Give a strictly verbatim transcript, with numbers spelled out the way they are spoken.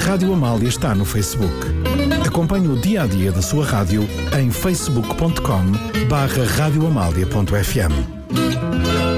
Rádio Amália está no Facebook. Acompanhe o dia-a-dia da sua rádio em facebook ponto com barra radioamália ponto f m.